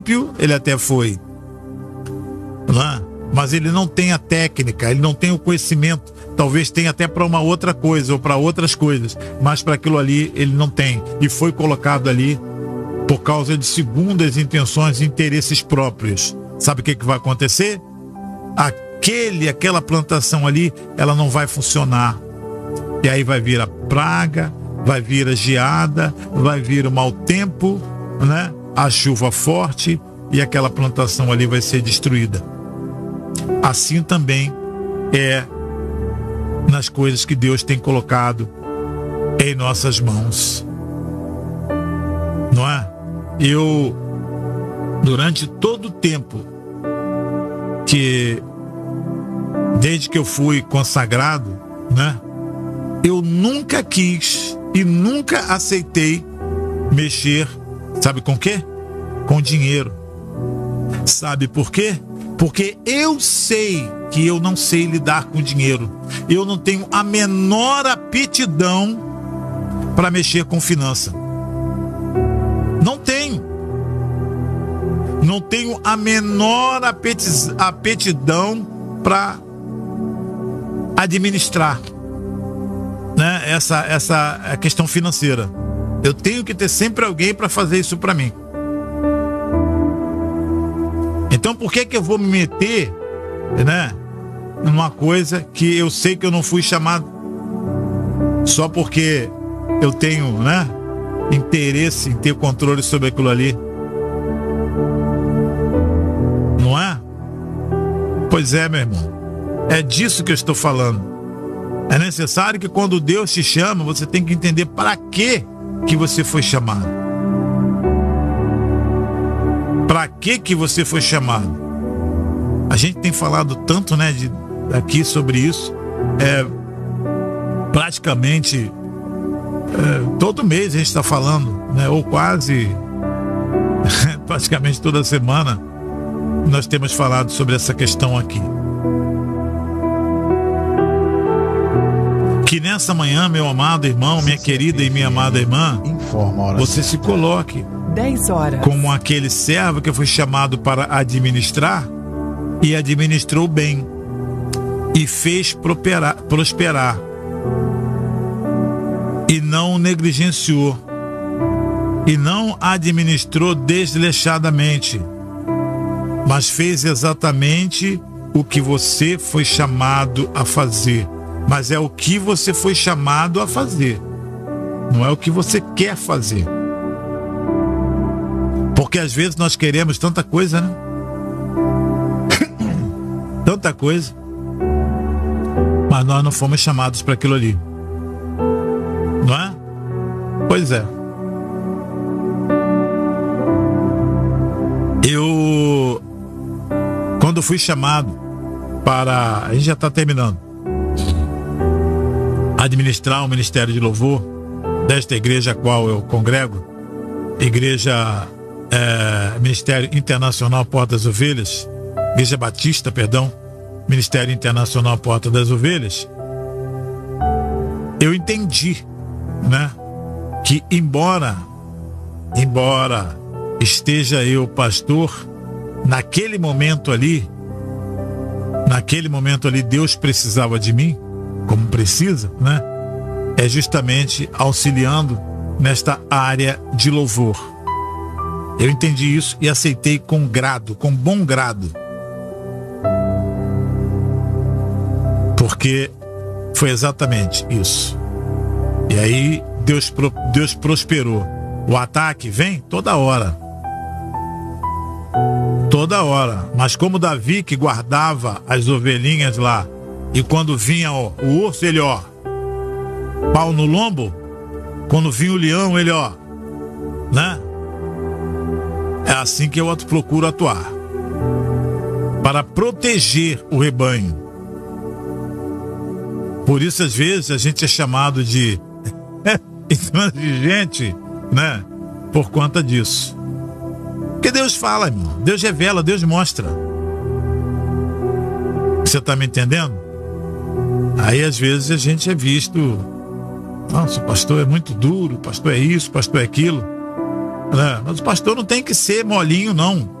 ele até foi, não é? Mas ele não tem a técnica, ele não tem o conhecimento. Talvez tenha até para uma outra coisa ou para outras coisas, mas para aquilo ali ele não tem. E foi colocado ali por causa de segundas intenções e interesses próprios. Sabe o que vai acontecer? Aquela plantação ali, ela não vai funcionar. E aí vai vir a praga, vai vir a geada, vai vir o mau tempo, né? A chuva forte, e aquela plantação ali vai ser destruída. Assim também é nas coisas que Deus tem colocado em nossas mãos, não é? Eu, durante todo o tempo desde que eu fui consagrado, né? Eu nunca quis e nunca aceitei mexer, sabe com quê? Com dinheiro. Sabe por quê? Porque eu sei que eu não sei lidar com dinheiro. Eu não tenho a menor aptidão para mexer com finança. Não tenho. Não tenho a menor aptidão para administrar, né? Essa questão financeira. Eu tenho que ter sempre alguém para fazer isso para mim. Então por que eu vou me meter, né, numa coisa que eu sei que eu não fui chamado, só porque eu tenho, né, interesse em ter controle sobre aquilo ali? Não é? Pois é, meu irmão. É disso que eu estou falando. É necessário que quando Deus te chama, você tem que entender para que você foi chamado. Para que você foi chamado? A gente tem falado tanto, né, aqui sobre isso. Praticamente todo mês a gente está falando, né, ou quase praticamente toda semana nós temos falado sobre essa questão aqui. Que nessa manhã, meu amado irmão, minha querida e minha amada irmã, você se coloque 10 horas como aquele servo que foi chamado para administrar e administrou bem e fez prosperar e não negligenciou e não administrou desleixadamente, mas fez exatamente o que você foi chamado a fazer. Mas é o que você foi chamado a fazer, não é o que você quer fazer. Porque às vezes nós queremos tanta coisa, né? Tanta coisa, mas nós não fomos chamados para aquilo ali, não é? Pois é. Eu, quando fui chamado para, a gente já está terminando, administrar o Ministério de Louvor desta igreja a qual eu congrego, Ministério Internacional Porta das Ovelhas, Igreja Batista, Ministério Internacional Porta das Ovelhas, eu entendi, né, que embora esteja eu pastor, naquele momento ali Deus precisava de mim, como precisa, né? É justamente auxiliando nesta área de louvor. Eu entendi isso e aceitei com bom grado. Porque foi exatamente isso. E aí Deus prosperou. O ataque vem toda hora. Toda hora. Mas como Davi, que guardava as ovelhinhas lá, e quando vinha o urso, ele pau no lombo. Quando vinha o leão, ele né? É assim que eu procuro atuar, para proteger o rebanho. Por isso às vezes a gente é chamado de intransigente, né? Por conta disso. Porque Deus fala, irmão. Deus revela, Deus mostra. Você está me entendendo? Aí às vezes a gente é visto, nossa, o pastor é muito duro, o pastor é isso, o pastor é aquilo. né? Mas o pastor não tem que ser molinho, não.